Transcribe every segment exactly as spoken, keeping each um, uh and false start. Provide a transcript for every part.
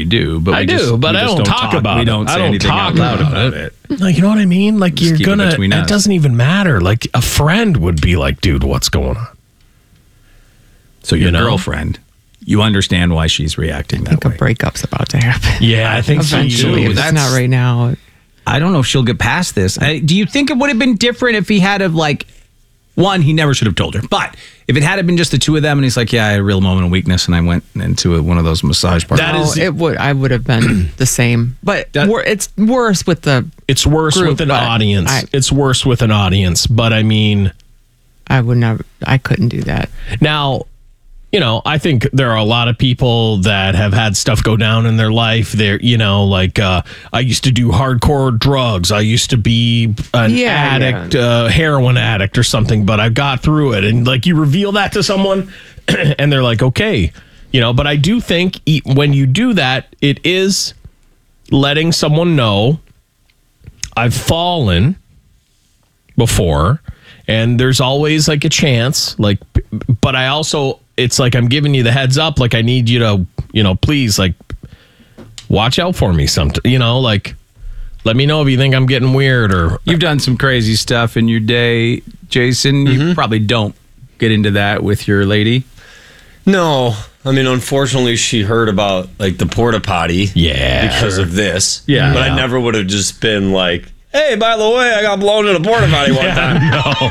do, but I we do, just, but we I just don't talk about We it. don't I say don't anything talk out loud about about it. it. Like, you know what I mean? Like, Just you're keep it gonna. between It us. doesn't even matter. Like, a friend would be like, "Dude, what's going on?" So your You know? girlfriend, you understand why she's reacting I that think a way. breakup's about to happen. Yeah, I think so Eventually, too. if it's That's- not right now. I don't know if she'll get past this. I, do you think it would have been different if he had have like one? He never should have told her. But if it had been just the two of them, and he's like, "Yeah, I had a real moment of weakness, and I went into a, one of those massage parlors." That No, is- it would. I would have been the same, but That- wor- it's worse with the. It's worse Group, with an but audience. I- it's worse with an audience. But I mean, I would never. I couldn't do that. now, you know, I think there are a lot of people that have had stuff go down in their life. They're, you know, like uh, I used to do hardcore drugs. I used to be an Yeah, addict, yeah. Uh, heroin addict or something, but I got through it. And like you reveal that to someone and they're like, okay, you know, but I do think e- when you do that, it is letting someone know I've fallen before and there's always like a chance, like, but I also, it's like I'm giving you the heads up, like I need you to, you know, please, like, watch out for me sometime, you know, like, let me know if you think I'm getting weird or You've done some crazy stuff in your day, Jason. You probably don't get into that with your lady. No, I mean, unfortunately, she heard about like the porta potty. Yeah, because sure. of this. Yeah. but Yeah. I never would have just been like, "Hey, by the way, I got blown in a porta potty one time."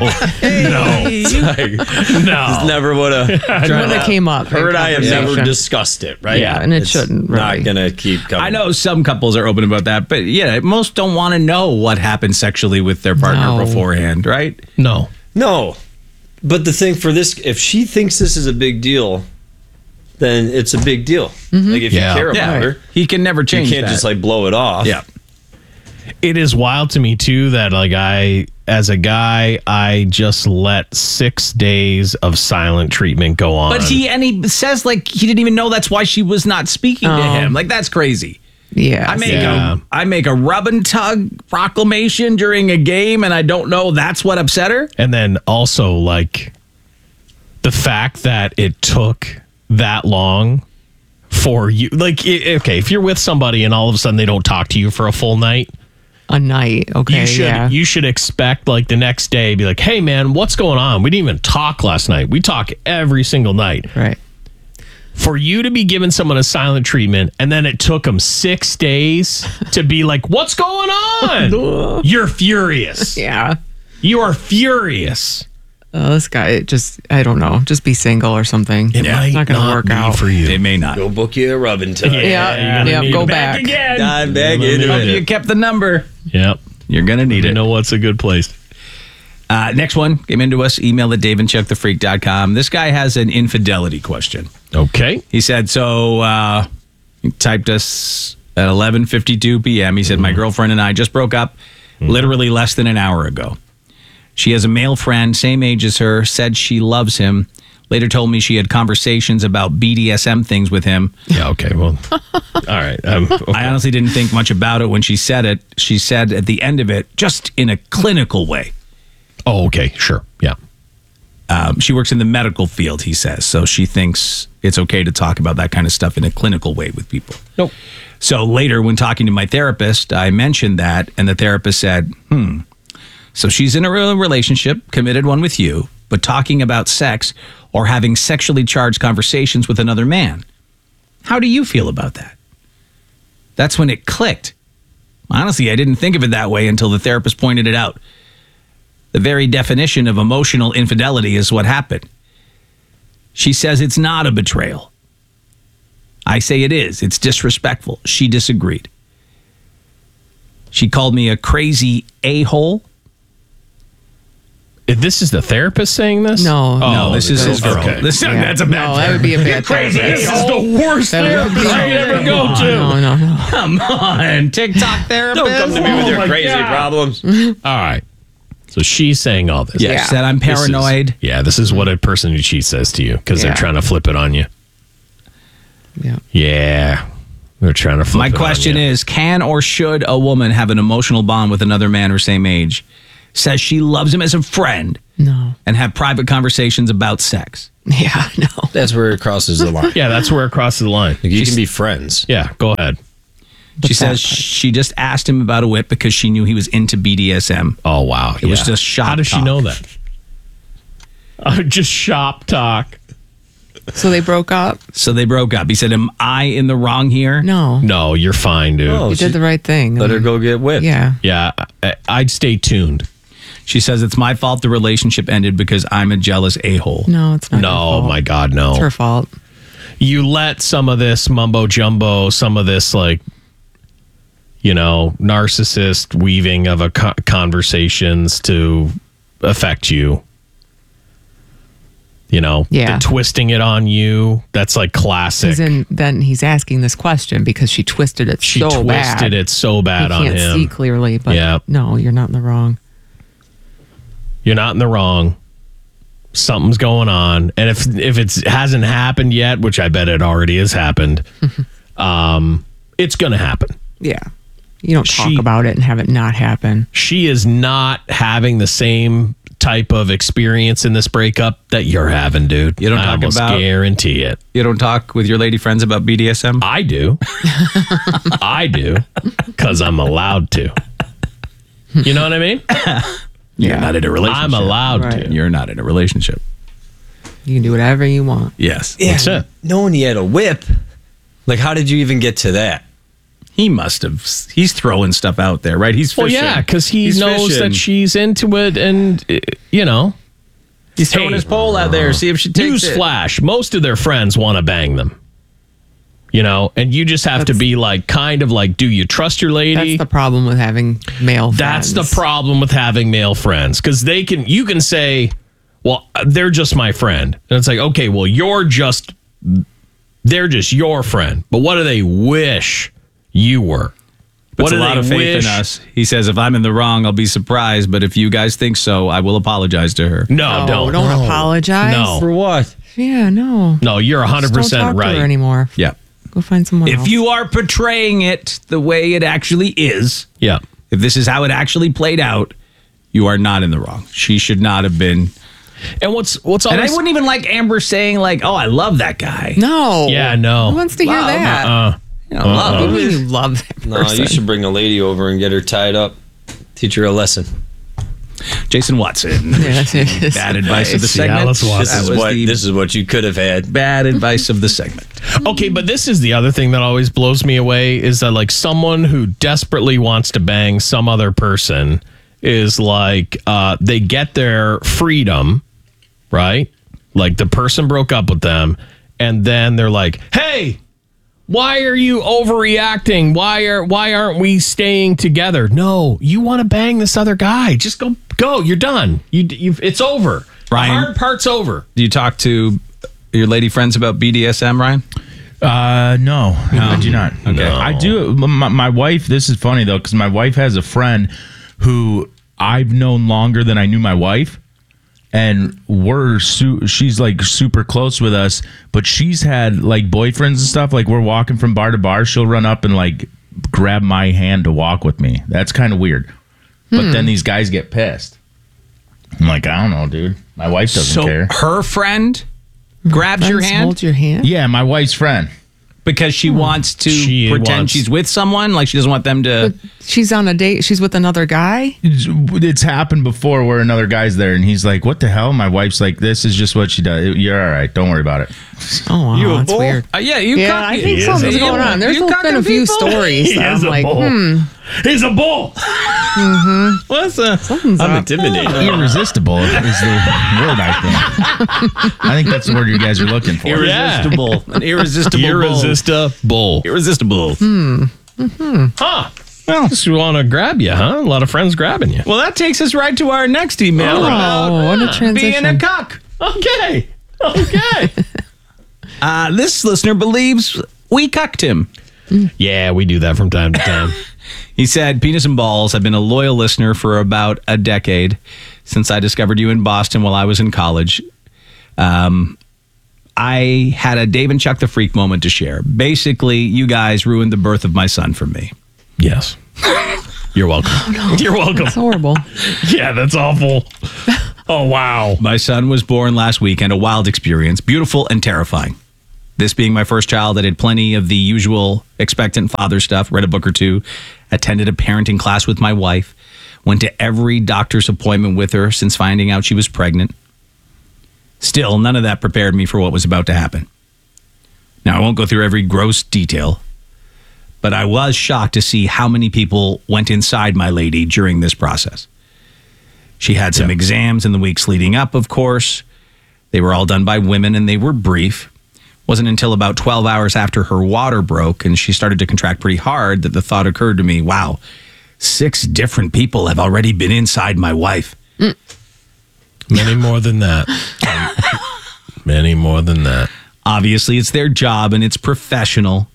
no, no, Never would have. When it came up, Her in and I have never conversation. discussed it, right? Yeah, and it It's shouldn't Not really. gonna keep coming. I know some couples are open about that, but yeah, most don't want to know what happened sexually with their partner No. beforehand, right? no. No, but the thing for this, if she thinks this is a big deal, then it's a big deal. Like if Yeah. you care Yeah, about her, he can never you change can't that. just like blow it off. yeah. It is wild to me too that like I, as a guy, I just let six days of silent treatment go on. But he and he says like he didn't even know that's why she was not speaking to Oh. him. Like that's crazy. Yeah, I make Yeah. a I make a rub and tug proclamation during a game, and I don't know that's what upset her. And then also like the fact that it took that long for you, like, i- okay, if you're with somebody and all of a sudden they don't talk to you for a full night, a night. Okay, you should yeah. you should expect like the next day be like, hey man, what's going on? We didn't even talk last night. We talk every single night. right. For you to be giving someone a silent treatment and then it took them six days to be like, what's going on? You're furious. Yeah. You are furious. Oh, this guy, it just, I don't know. Just be single or something. It might it's not going to work be out. for you. They may not. Go book you a rubbing tug. Yeah, you're gonna yeah, need go it back. again. Dive back You're into gonna it. need You kept the number. Yep. You're gonna need You it. know what's a good place. Uh, next one came into us. Email at dave and chuck the freak dot com. This guy has an infidelity question. Okay. He said, so uh, he typed us at eleven fifty-two p.m. He said, my girlfriend and I just broke up literally less than an hour ago. She has a male friend, same age as her, said she loves him. Later told me she had conversations about B D S M things with him. Yeah, okay. Well, all right. Um, okay. I honestly didn't think much about it when she said it. She said at the end of it, just in a clinical way. Oh, okay. Sure. Yeah. Um, she works in the medical field, he says, so she thinks it's okay to talk about that kind of stuff in a clinical way with people. Nope. So later, when talking to my therapist, I mentioned that, and the therapist said, hmm, so she's in a real relationship, committed one with you, but talking about sex or having sexually charged conversations with another man. How do you feel about that? That's when it clicked. Honestly, I didn't think of it that way until the therapist pointed it out. The very definition of emotional infidelity is what happened. She says it's not a betrayal. I say it is. It's disrespectful. She disagreed. She called me a crazy a-hole. If this is the therapist saying this? No. Oh, No, this is his girl. Okay. This, Yeah. That's a bad No, that would be a bad Crazy. therapist. This is the worst That would therapist be- I could ever go to. No, no, no. Come on, TikTok therapist. Don't come to me with Oh your my crazy God. problems. All right. So she's saying all this. Yeah, Yeah. she said I'm This is- paranoid. yeah, this is what a person who cheats says to you because Yeah. they're trying to flip it on you. Yeah. Yeah. They're trying to flip My it on question you. is, can or should a woman have an emotional bond with another man her same age? says she loves him as a friend, No. and have private conversations about sex. Yeah, no. That's where it crosses the line. Yeah, that's where it crosses the line. Like, you can be friends. Yeah, go ahead. She fat says part. she just asked him about a whip because she knew he was into B D S M. Oh, wow. It was just shop How does she talk. know that? Uh, just shop talk. So they broke up? So they broke up. He said, am I in the wrong here? No. No, you're fine, dude. Oh, You she- did the right thing. Let her go get whipped. Yeah. Yeah, I, I'd stay tuned. She says, it's my fault the relationship ended because I'm a jealous a-hole. No, it's not. your No, fault. my God, no. It's her fault. You let some of this mumbo jumbo, some of this, like, you know, narcissist weaving of a co- conversations to affect you. You know, Yeah. the twisting it on you. That's like classic. He's in, then he's asking this question because she twisted it she so twisted bad. it so bad You on can't him. see clearly, but Yeah. no, you're not in the wrong. You're not in the wrong. Something's going on, and if if it hasn't happened yet, which I bet it already has happened, um, it's going to happen. Yeah. You don't talk She- about it and have it not happen. She is not having the same type of experience in this breakup that you're having, dude. You don't I talk almost about- guarantee it. You don't talk with your lady friends about B D S M? I do. I do, because I'm allowed to. You know what I mean? You're Yeah. not in a relationship. I'm allowed Right. to. You're not in a relationship. You can do whatever you want. Yes. Yeah, That's it. knowing he had a whip, like, how did you even get to that? He must have. He's throwing stuff out there, right? He's Well, fishing. yeah, because he He's knows fishing. that she's into it, and uh, you know. He's throwing Hey, his pole out there. See if she takes it. Newsflash: most of their friends want to bang them. You know, and you just have to That's- be like, kind of like, do you trust your lady? That's the problem with having male That's friends. the problem with having male friends, because they can. You can say, "Well, they're just my friend," and it's like, okay, well, you're just, they're just your friend. But what do they wish you were? Puts what do a lot they of faith wish? in us. He says, if I'm in the wrong, I'll be surprised. But if you guys think so, I will apologize to her. No, No, don't. don't apologize. No. For what? Yeah, no. No, you're one hundred Just don't percent talk to her right. anymore. Yeah. Go find someone else. If you are portraying it the way it actually is, Yeah. if this is how it actually played out, you are not in the wrong. She should not have been. And what's what's And I always wouldn't even like Amber saying like, "Oh, I love that guy." No. Yeah, no. Who wants to hear Love, that? uh You know, love. What do you mean you love that No, person? you should bring a lady over and get her tied up, teach her a lesson. Jason Watson. Yeah, it is. Bad advice of the Yeah, segment. let's watch This That is was what the this is what you could have had. bad advice of the segment. Okay, but this is the other thing that always blows me away is that like someone who desperately wants to bang some other person is like uh, they get their freedom, right? Like the person broke up with them, and then they're like, "Hey, why are you overreacting? Why are why aren't we staying together? No, you want to bang this other guy? Just go, go. You're done. You, you've it's over. Ryan? The hard part's over." Do you talk to your lady friends about B D S M, Ryan? Uh, no, I do not. Okay, I do. My, my wife. This is funny though, because my wife has a friend who I've known longer than I knew my wife, and we're su- she's like super close with us. But she's had like boyfriends and stuff. Like we're walking from bar to bar, she'll run up and like grab my hand to walk with me. That's kind of weird. But then these guys get pissed. I'm like, I don't know, dude. My wife doesn't So care. her friend grabs your Friends hand Hold your hand. Yeah, my wife's friend. because she wants to She pretend wants- she's with someone. Like she doesn't want them to. She's on a date. She's with another guy. It's, it's happened before where another guy's there and he's like, what the hell? My wife's like, this is just what she does. You're all right. Don't worry about it. Oh, wow, You a that's bull? weird. Uh, yeah, you. Yeah, cock- I think you- something's you- going on. There's you been cocking a few people? stories. He that is I'm a like, bull. hmm, He's a bull. What's a? something's I'm up. intimidated. Irresistible is the word, I think. I think that's the word you guys are looking for. Irresistible. An irresistible. bull. Irresistible. Irresistible. Huh. Well, just want to grab you, huh? A lot of friends grabbing you. Well, that takes us right to our next email Oh, about what a being transition. a cock. Okay. Okay. Uh, this listener believes we cucked him. Yeah, we do that from time to time. He said, Penis and Balls, I've been a loyal listener for about a decade since I discovered you in Boston while I was in college. Um, I had a Dave and Chuck the Freak moment to share. Basically, you guys ruined the birth of my son for me. Yes. You're welcome. You're welcome. It's horrible. Yeah, that's awful. Oh, wow. My son was born last weekend, a wild experience, beautiful and terrifying. This being my first child, I did plenty of the usual expectant father stuff, read a book or two, attended a parenting class with my wife, went to every doctor's appointment with her since finding out she was pregnant. Still, none of that prepared me for what was about to happen. Now, I won't go through every gross detail, but I was shocked to see how many people went inside my lady during this process. She had some yeah. exams in the weeks leading up, of course. They were all done by women, and they were brief. Wasn't until about twelve hours after her water broke and she started to contract pretty hard that the thought occurred to me, wow, six different people have already been inside my wife. Mm. Many more than that. Many more than that. Obviously, it's their job and it's professional.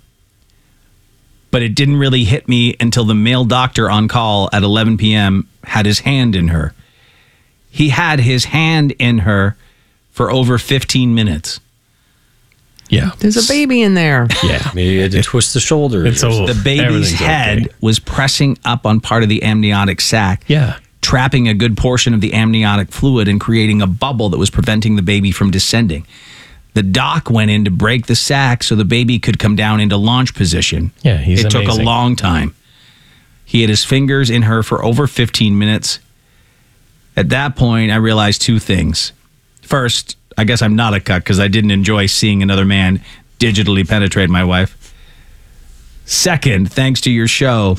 But it didn't really hit me until the male doctor on call at eleven p.m. had his hand in her. He had his hand in her for over fifteen minutes. Yeah. There's a baby in there. Yeah. Maybe you had to twist the shoulder. It's a, the baby's head okay. was pressing up on part of the amniotic sac. Yeah. Trapping a good portion of the amniotic fluid and creating a bubble that was preventing the baby from descending. The doc went in to break the sac so the baby could come down into launch position. Yeah, he's It took amazing. a long time. He had his fingers in her for over fifteen minutes. At that point, I realized two things. First, I guess I'm not a cuck because I didn't enjoy seeing another man digitally penetrate my wife. Second, thanks to your show,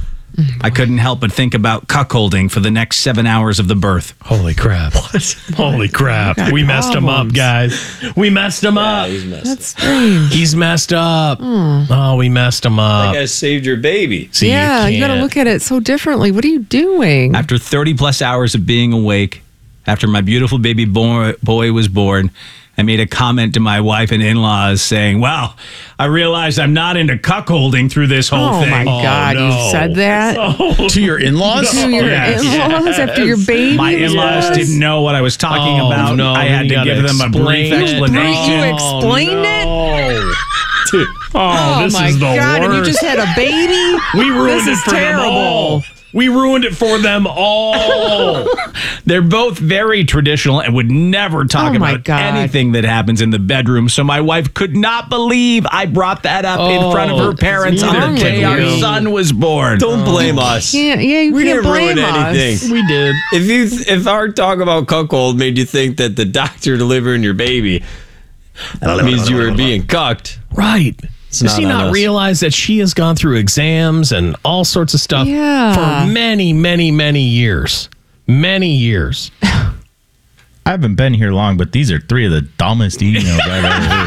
I couldn't help but think about cuckolding for the next seven hours of the birth. Holy crap. What? Holy crap. Got We messed him up, problems. guys. We messed him Yeah, up. he's messed That's up. strange. He's messed up. Oh, we messed him up. That guy saved your baby. See, yeah, you, got to can't. look at it so differently. What are you doing? After thirty plus hours of being awake, after my beautiful baby boy, boy was born, I made a comment to my wife and in-laws saying, wow, I realized I'm not into cuckolding through this whole Oh thing. my God, no. you said that To your in-laws? to your Yes. in-laws after your baby? My was in-laws born? didn't know what I was talking Oh, about. no, I had you to gotta give them a brief explain it. explanation. You explained it? it? Oh, Oh this my is the God! worst. And you just had a baby. we ruined This it is for terrible. them all. We ruined it for them all. They're both very traditional and would never talk Oh, my about God. anything that happens in the bedroom. So my wife could not believe I brought that up in front of her Oh, parents on wrong the day with our you? son was born. Don't blame us. Can't, yeah, you We can't didn't blame ruin us. anything. We did. If you if our talk about cuckold made you think that the doctor delivering your baby means you were being cucked, Right. Does not he on not us. realize that she has gone through exams and all sorts of stuff Yeah. for many, many, many years? Many years. I haven't been here long, but these are three of the dumbest emails I've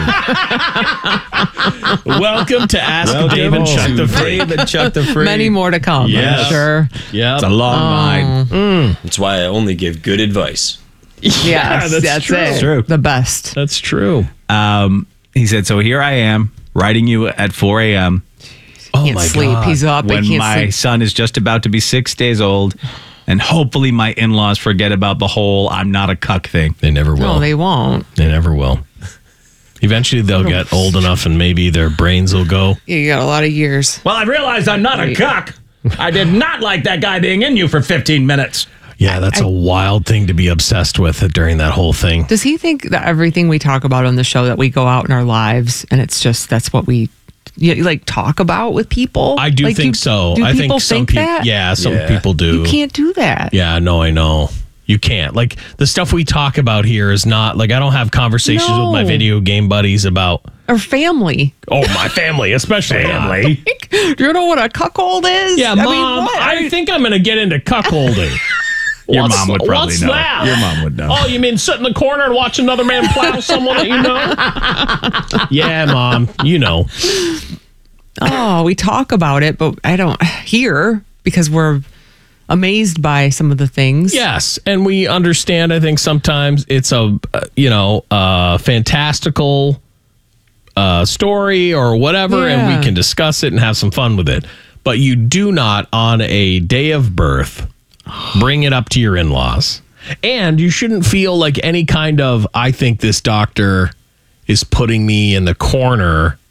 ever heard. Welcome to Ask Dave and Chuck the Freak. David Chuck the Freak. Many more to come. Yes. I'm sure. Yeah. It's a long line. that's why I only give good advice. Yes, that's that's, true. it. It's true. The best. That's true. Um, he said, so here I am writing you at four a.m. Oh Can't my sleep. God. He's up. when he can't my sleep. son is just about to be six days old. And hopefully my in-laws forget about the whole I'm not a cuck thing. They never will. No, they won't. They never will. Eventually they'll get old enough and maybe their brains will go. Yeah, you got a lot of years. Well, I realized I'm not a cuck. I did not like that guy being in you for fifteen minutes. Yeah, that's a wild thing to be obsessed with during that whole thing. Does he think that everything we talk about on the show that we go out in our lives and it's just that's what we you, like talk about with people? I do Like, think do- so. Do I people think some think people, that? yeah, some Yeah. people do. You can't do that. Yeah, no, I know. You can't. Like the stuff we talk about here is not like I don't have conversations No. with my video game buddies about Or family. oh my family, especially family. Do you know what a cuckold is? Yeah, I mean, mom, what? I think I'm gonna get into cuckolding. Your What's- mom would probably what's know. that? Your mom would know. Oh, you mean sit in the corner and watch another man plow someone that you know? Yeah, mom, you know. Oh, we talk about it, but I don't hear because we're amazed by some of the things. Yes, and we understand. I think sometimes it's a uh, you know uh, fantastical uh, story or whatever, and Yeah. we can discuss it and have some fun with it. But you do not, on a day of birth, bring it up to your in-laws, and you shouldn't feel like any kind of I think this doctor is putting me in the corner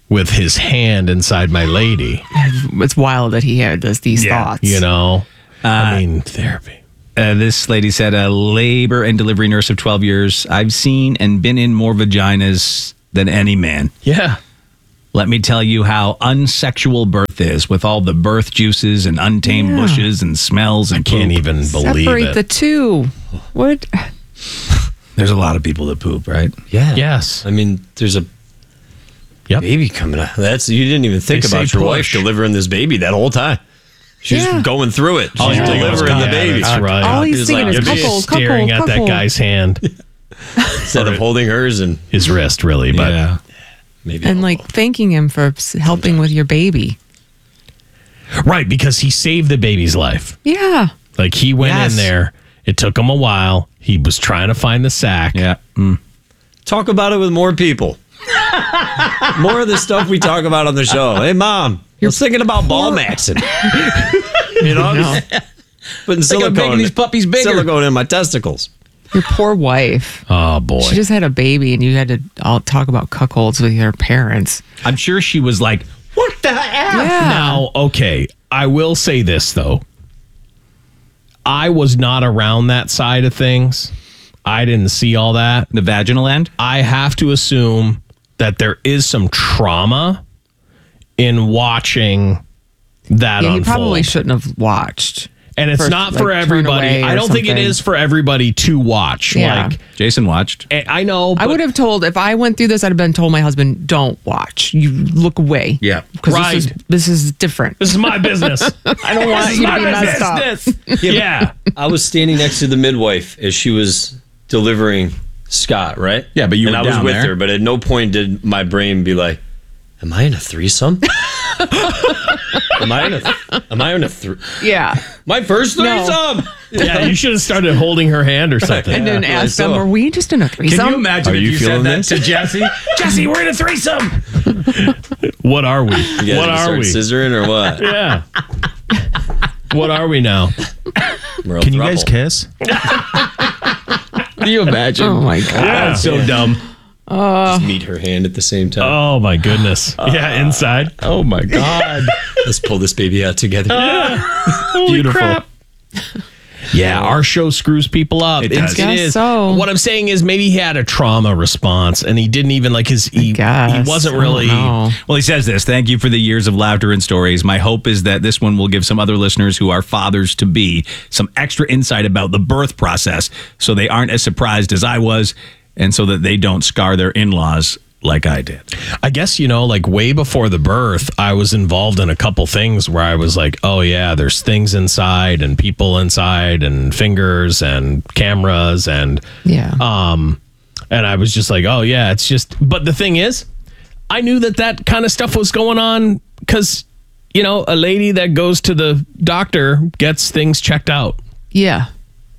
with his hand inside my lady. It's wild that he had this, these Yeah, thoughts. You know, I mean, therapy. Uh, this lady said, a labor and delivery nurse of twelve years. I've seen and been in more vaginas than any man. Yeah. Let me tell you how unsexual birth is, with all the birth juices and untamed Yeah. bushes and smells and Can't poop. even believe Separate it. the two. What? There's a lot of people that poop, right? Yeah. Yes. I mean, there's a Yep. baby coming out. That's you didn't even think They say about your wife push. delivering this baby that whole time. She's Yeah. going through it. She's Oh, yeah. delivering the Yeah, baby That's right. All he's He's thinking like, is you're cuckold, staring cuckold, at that cuckold. guy's hand, instead of holding hers and his wrist, really. But Yeah. maybe And like thanking him for s- helping with your baby. right, because he saved the baby's life. Yeah. Like he went Yes. in there. It took him a while. He was trying to find the sack. Yeah. Mm. talk about it with more people. More of the stuff we talk about on the show. Hey, mom, you're thinking about ball maxing. You know, No. putting Think I'm silicone, making these puppies bigger. silicone in my testicles. Your poor wife. Oh boy. She just had a baby and you had to all talk about cuckolds with your parents. I'm sure she was like, what the F? Yeah. Now, okay, I will say this though. I was not around that side of things. I didn't see all that. The vaginal end? I have to assume that there is some trauma in watching that Yeah, you unfold. probably shouldn't have watched. And it's First, not like, for turn everybody. away I or don't think it something. is for everybody to watch. Yeah. Like, Jason watched. and I know. I but- would have told, if I went through this, I'd have been told my husband, don't watch. You look away. Yeah. Because Right. this, is, this is different. This is my business. I don't want This is you to my be messed up. business. Yeah. I was standing next to the midwife as she was delivering Scott, right? Yeah, but you and were I was down with there. her, but at no point did my brain be like, "Am I in a threesome? am I in a? Am I in a? Th- Yeah. my first No. threesome? Yeah, you should have started holding her hand or something. And then Yeah, ask I them, saw. were we just in a threesome? Can you imagine Are if you you, feeling said that this? to Jesse? Jesse, we're in a threesome. What are we? You guys What gonna are start we? scissoring or what? Yeah. What are we now? We're a Can you guys throuple. kiss? Can you imagine? Oh my God. That's so dumb. Just meet her hand at the same time. Oh my goodness. Yeah, inside. Oh my God. Let's pull this baby out together. Beautiful. Yeah, our show screws people up. It It's- does. it Guess is. so. What I'm saying is maybe he had a trauma response and he didn't even like his he, Guess. he wasn't I don't really know. Well, he says this. Thank you for the years of laughter and stories. My hope is that this one will give some other listeners who are fathers to be some extra insight about the birth process so they aren't as surprised as I was and so that they don't scar their in-laws like I did. I guess, you know, like way before the birth, I was involved in a couple things where I was like, oh, yeah, there's things inside and people inside and fingers and cameras. And, Yeah. um, and I was just like, oh, yeah, it's just, but the thing is, I knew that that kind of stuff was going on because, you know, a lady that goes to the doctor gets things checked out. yeah.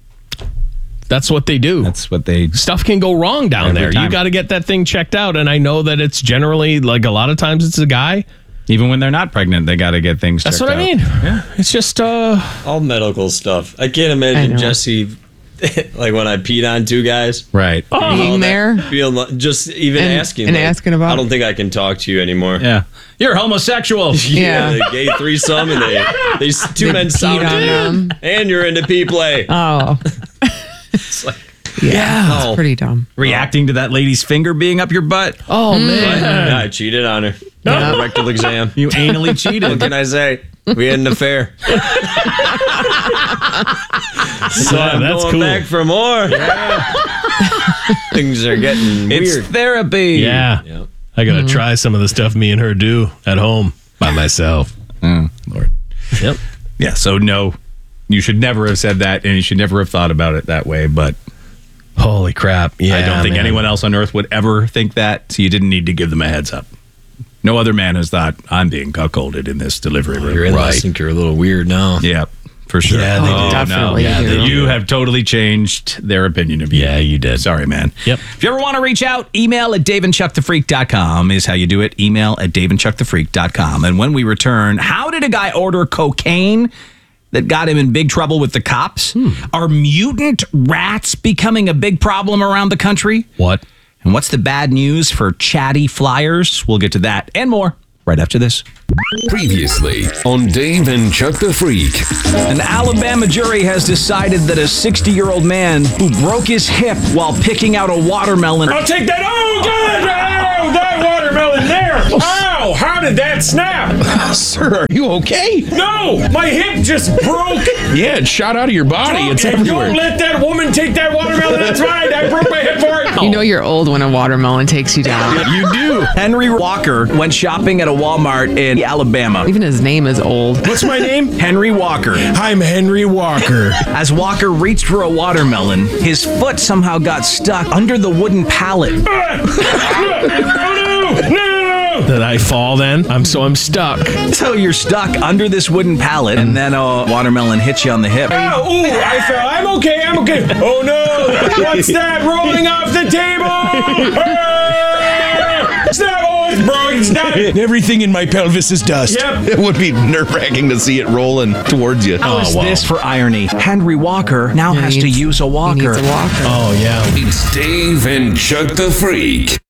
That's what they do. That's what they... Stuff can go wrong down Every there. time. You got to get that thing checked out. And I know that it's generally like a lot of times it's a guy. Even when they're not pregnant, they got to get things That's checked what I out. mean. Yeah. It's just, uh, All medical stuff. I can't I imagine know. Jesse, like when I peed on two guys. Right. Being all that, there. feeling like, just even And- asking. and like, asking about I don't it. think I can talk to you anymore. Yeah. You're homosexual. Yeah. the gay threesome, and they, they two They men peed sound on them. and you're into pee play. Oh. It's like, Yeah. oh, Pretty dumb. Reacting to that lady's finger being up your butt. oh, man. yeah, I cheated on her. Yeah. Rectal exam. You anally What cheated. can I say? We had an affair. So I'm that's going cool. back for more. Things are getting It's weird. therapy. Yeah. Yeah. I got to try some of the stuff me and her do at home by myself. Oh, Lord. Yep. Yeah, so no, you should never have said that, and you should never have thought about it that way. But Holy crap. Yeah. I don't think man. anyone else on earth would ever think that, so you didn't need to give them a heads up. No other man has thought, I'm being cuckolded in this delivery room. Your in-laws Right. think you're a little weird now. Yeah, for sure. Yeah, they oh, do. Definitely No. do. You have totally changed their opinion of you. Yeah, you did. Sorry, man. Yep. If you ever want to reach out, email at dave and chuck the freak dot com is how you do it. Email at dave and chuck the freak dot com. And when we return, how did a guy order cocaine that got him in big trouble with the cops? Are mutant rats becoming a big problem around the country? What? And what's the bad news for chatty flyers? We'll get to that and more right after this. Previously on Dave and Chuck the Freak. An Alabama jury has decided that a sixty-year-old man who broke his hip while picking out a watermelon. I'll take that. Oh, God! Oh, that watermelon there! Ow! How did that snap? Sir, are you okay? No! My hip just broke! Yeah, it shot out of your body. It's And everywhere. don't let that woman take that watermelon. That's fine. I broke my hip for it. You know you're old when a watermelon takes you down. You do. Henry Walker went shopping at a Walmart in Alabama. Even his name is old. What's my name? Henry Walker. I'm Henry Walker. As Walker reached for a watermelon, his foot somehow got stuck under the wooden pallet. Oh, no! No! Did I fall then? I'm so I'm stuck. So you're stuck under this wooden pallet, and then a watermelon hits you on the hip. Oh, ooh, I fell. I'm okay. I'm okay. Oh, no. What's that rolling off the table? Ah! Stop. Oh, it's broken. Stop it. Everything in my pelvis is dust. Yep. It would be nerve-wracking to see it rolling towards you. How is this for irony? Henry Walker now Yeah, has he to needs- use a He walker. needs a walker. Oh yeah. It's Dave and Chuck the Freak.